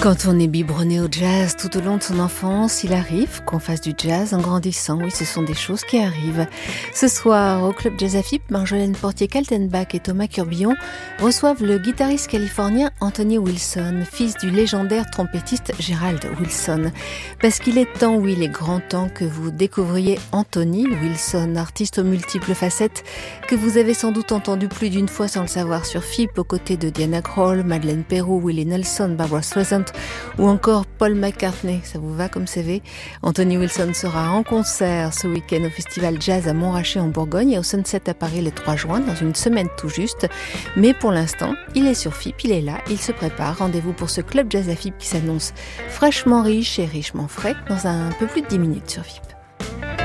Quand on est biberonné au jazz tout au long de son enfance, il arrive qu'on fasse du jazz en grandissant. Oui, ce sont des choses qui arrivent. Ce soir, au Club Jazz AFIP, Marjolaine Portier-Kaltenbach et Thomas Curbillon reçoivent le guitariste californien Anthony Wilson, fils du légendaire trompettiste Gerald Wilson. Parce qu'il est temps, oui, il est grand temps que vous découvriez Anthony Wilson, artiste aux multiples facettes que vous avez sans doute entendu plus d'une fois sans le savoir sur FIP, aux côtés de Diana Krall, Madeleine Peyroux, Willie Nelson, Barbra Streisand ou encore Paul McCartney. Ça vous va comme CV? Anthony Wilson sera en concert ce week-end au Festival Jazz à Montrachet en Bourgogne et au Sunset à Paris le 3 juin, dans une semaine tout juste. Mais pour l'instant, il est sur FIP, il est là, il se prépare. Rendez-vous pour ce Club Jazz à FIP qui s'annonce fraîchement riche et richement frais dans un peu plus de 10 minutes sur FIP.